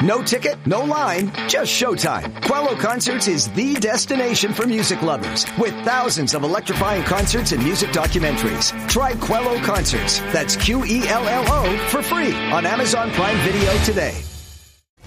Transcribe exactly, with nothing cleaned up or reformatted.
No ticket, no line, just showtime. Quello Concerts is the destination for music lovers with thousands of electrifying concerts and music documentaries. Try Quello Concerts. That's Q E L L O for free on Amazon Prime Video today.